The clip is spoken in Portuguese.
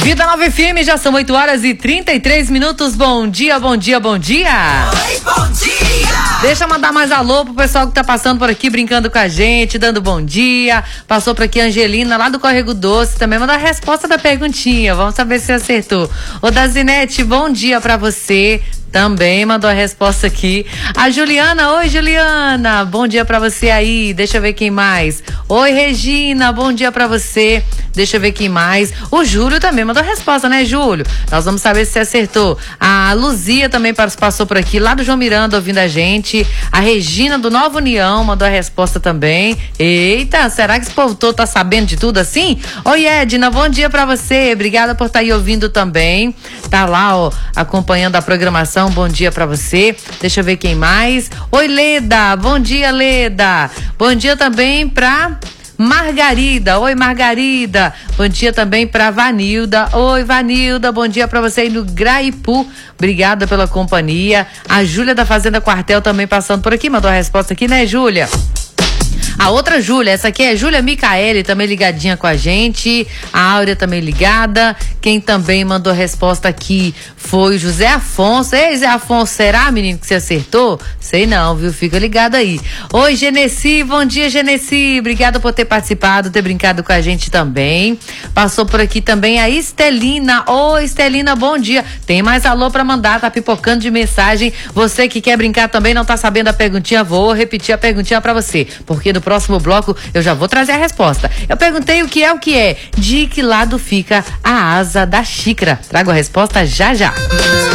Vida Nova FM, já são 8h33. Bom dia, bom dia, bom dia. Oi, bom dia. Deixa eu mandar mais alô pro pessoal que tá passando por aqui, brincando com a gente, dando bom dia. Passou por aqui a Angelina, lá do Córrego Doce, também mandou a resposta da perguntinha. Vamos saber se acertou. Ô, Dazinete, bom dia pra você. Também mandou a resposta aqui. A Juliana, oi Juliana, bom dia pra você aí, deixa eu ver quem mais. Oi Regina, bom dia pra você, deixa eu ver quem mais. O Júlio também mandou a resposta, né Júlio? Nós vamos saber se você acertou. A Luzia também passou por aqui, lá do João Miranda, ouvindo a gente. A Regina do Nova União mandou a resposta também. Eita, será que esse povo todo tá sabendo de tudo assim? Oi Edna, bom dia pra você, obrigada por estar aí ouvindo também. Tá lá, ó, acompanhando a programação. Bom dia pra você. Deixa eu ver quem mais. Oi, Leda. Bom dia, Leda. Bom dia também pra Margarida. Oi, Margarida. Bom dia também pra Vanilda. Oi, Vanilda. Bom dia pra você aí no Graipu. Obrigada pela companhia. A Júlia da Fazenda Quartel também passando por aqui. Mandou a resposta aqui, né, Júlia? A outra Júlia, essa aqui é Júlia Micaele, também ligadinha com a gente. A Áurea também ligada. Quem também mandou resposta aqui foi José Afonso. Ei, Zé Afonso, será, menino, que você acertou? Sei não, viu? Fica ligado aí. Oi, Genesi, bom dia, Genesi. Obrigada por ter participado, ter brincado com a gente também. Passou por aqui também a Estelina. Oi, Estelina, bom dia. Tem mais alô pra mandar, tá pipocando de mensagem. Você que quer brincar também, não tá sabendo a perguntinha, vou repetir a perguntinha pra você, porque no próximo bloco eu já vou trazer a resposta. Eu perguntei o que é. De que lado fica a asa da xícara? Trago a resposta já já.